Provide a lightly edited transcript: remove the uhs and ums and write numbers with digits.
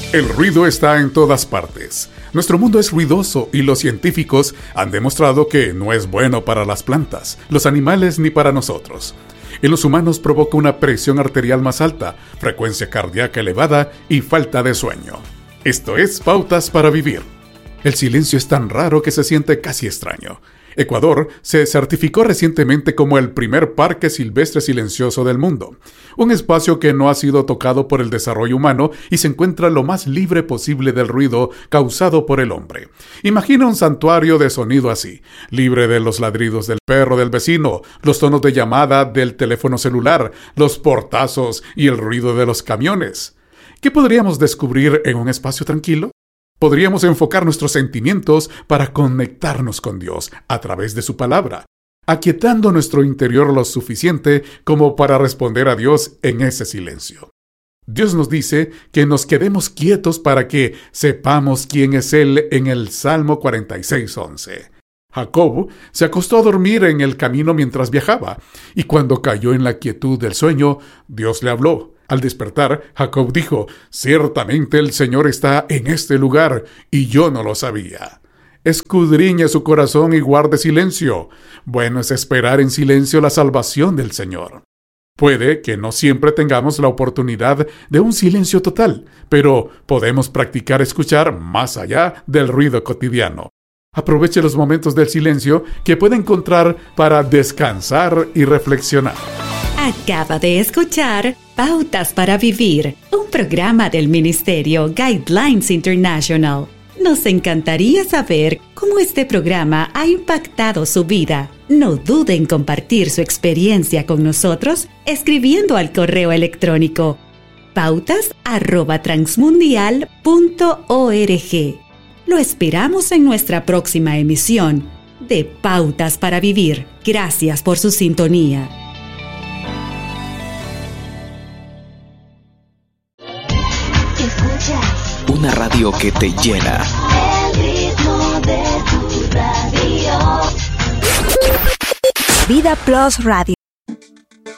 El ruido está en todas partes. Nuestro mundo es ruidoso y los científicos han demostrado que no es bueno para las plantas, los animales ni para nosotros. En los humanos provoca una presión arterial más alta, frecuencia cardíaca elevada y falta de sueño. Esto es Pautas para Vivir. El silencio es tan raro que se siente casi extraño. Ecuador se certificó recientemente como el primer parque silvestre silencioso del mundo, un espacio que no ha sido tocado por el desarrollo humano y se encuentra lo más libre posible del ruido causado por el hombre. Imagina un santuario de sonido así, libre de los ladridos del perro del vecino, los tonos de llamada del teléfono celular, los portazos y el ruido de los camiones. ¿Qué podríamos descubrir en un espacio tranquilo? Podríamos enfocar nuestros sentimientos para conectarnos con Dios a través de su palabra, aquietando nuestro interior lo suficiente como para responder a Dios en ese silencio. Dios nos dice que nos quedemos quietos para que sepamos quién es Él en el Salmo 46:11. Jacob se acostó a dormir en el camino mientras viajaba, y cuando cayó en la quietud del sueño, Dios le habló. Al despertar, Jacob dijo: «Ciertamente el Señor está en este lugar, y yo no lo sabía». Escudriñe su corazón y guarde silencio. Bueno es esperar en silencio la salvación del Señor. Puede que no siempre tengamos la oportunidad de un silencio total, pero podemos practicar escuchar más allá del ruido cotidiano. Aproveche los momentos del silencio que puede encontrar para descansar y reflexionar. Acaba de escuchar Pautas para Vivir, un programa del Ministerio Guidelines International. Nos encantaría saber cómo este programa ha impactado su vida. No dude en compartir su experiencia con nosotros escribiendo al correo electrónico pautas@transmundial.org. Lo esperamos en nuestra próxima emisión de Pautas para Vivir. Gracias por su sintonía. Una radio que te llena. El ritmo de tu radio. Vida Plus Radio.